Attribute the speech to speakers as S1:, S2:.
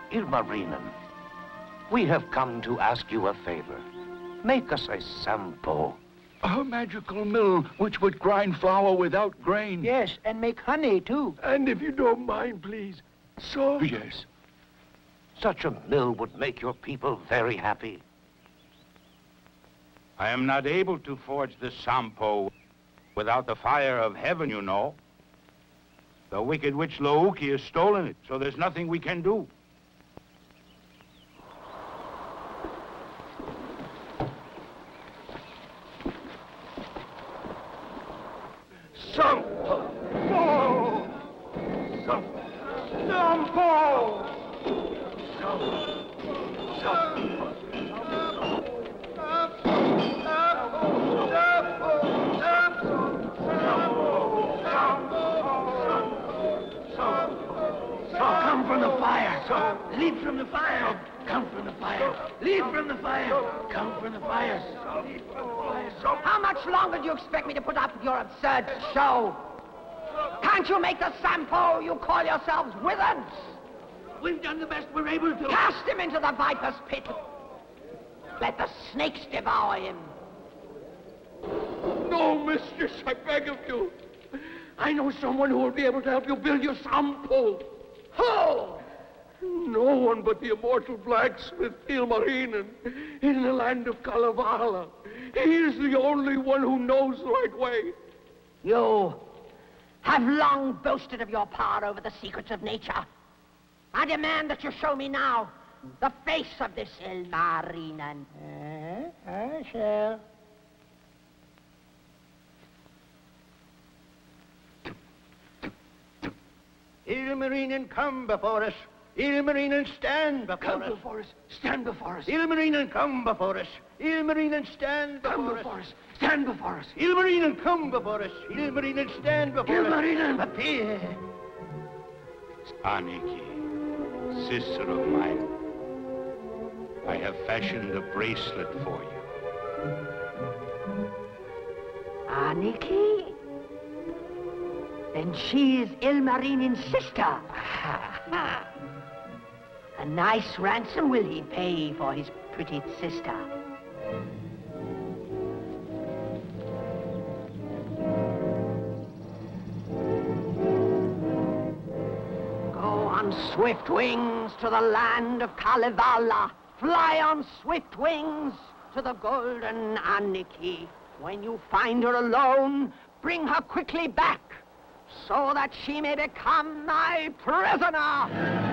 S1: Ilmarinen, we have come to ask you a favor. Make us a Sampo.
S2: A magical mill which would grind flour without grain.
S3: Yes, and make honey, too.
S4: And if you don't mind, please, so...
S2: Yes.
S1: Such a mill would make your people very happy.
S5: I am not able to forge the Sampo without the fire of heaven, you know. The wicked witch Louki has stolen it, so there's nothing we can do.
S4: Sampo! No! Sampo! Sampo!
S3: Come from the fire. Leap from the fire. Come from the fire. Leap from the fire. Come from the fire.
S6: How much longer do you expect me to put up with your absurd show? Can't you make the Sampo you call yourselves wizards?
S3: We've done the best we're able to.
S6: Cast him into the viper's pit. Let the snakes devour him.
S4: No, mistress, I beg of you. I know someone who will be able to help you build your Sampo.
S6: Who?
S4: No one but the immortal blacksmith Ilmarinen in the land of Kalevala. He is the only one who knows the right way.
S6: You have long boasted of your power over the secrets of nature. I demand that you show me now the face of this Ilmarinen.
S3: I shall.
S7: Ilmarinen, come before us. Ilmarinen, stand before us.
S3: Come before us. Stand before us.
S7: Ilmarinen, come before us. Ilmarinen, stand before us.
S3: Come before us. Stand before us.
S7: Ilmarinen, come before us. Ilmarinen, stand before us.
S3: Ilmarinen,
S7: appear.
S5: Aniki, sister of mine, I have fashioned a bracelet for you.
S6: Aniki? Then she is Ilmarinen's sister. A nice ransom will he pay for his pretty sister. Go on swift wings to the land of Kalevala. Fly on swift wings to the golden Aniki. When you find her alone, bring her quickly back, so that she may become my prisoner.